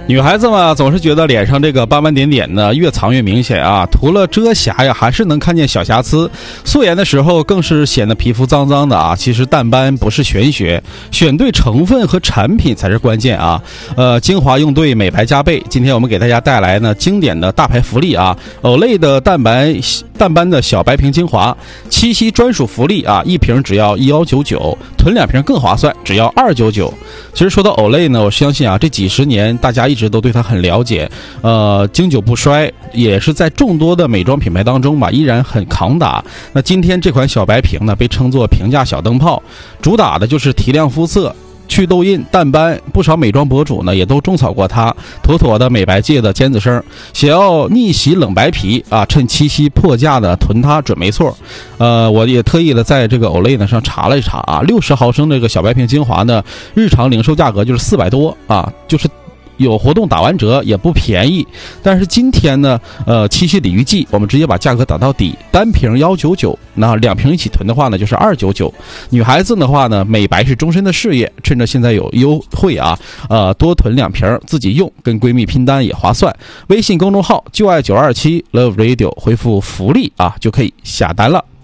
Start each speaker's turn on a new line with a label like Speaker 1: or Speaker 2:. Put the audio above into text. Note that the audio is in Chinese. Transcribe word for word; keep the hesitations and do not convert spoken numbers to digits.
Speaker 1: 女孩子嘛，总是觉得脸上这个斑斑点点呢越藏越明显啊，涂了遮瑕呀，还是能看见小瑕疵。素颜的时候更是显得皮肤脏脏的啊。其实淡斑不是玄学，选对成分和产品才是关键啊。呃，精华用对，美白加倍。今天我们给大家带来呢经典的大牌福利啊 ，Olay 的淡白淡斑的小白瓶精华，七夕专属福利啊，一瓶只要一一九九，囤两瓶更划算，只要二九九。其实说到 Olay 呢，我相信啊，这几十年大家一直都对它很了解，呃，经久不衰，也是在众多的美妆品牌当中吧，依然很抗打。那今天这款小白瓶呢，被称作平价小灯泡，主打的就是提亮肤色、去痘印、淡斑，不少美妆博主呢也都种草过它，妥妥的美白界的尖子生。想要逆袭冷白皮啊，趁七夕破价的囤它准没错。呃，我也特意的在这个 Olay 呢上查了一查啊，六十毫升这个小白瓶精华呢，日常零售价格就是四百多啊，就是有活动打完折也不便宜。但是今天呢，呃，七夕鲤鱼季，我们直接把价格打到底，单瓶一九九，那两瓶一起囤的话呢，就是二九九。女孩子的话呢，美白是终身的事业，趁着现在有优惠啊，呃，多囤两瓶自己用，跟闺蜜拼单也划算。微信公众号就爱九二七 Love Radio 回复福利啊，就可以下单了。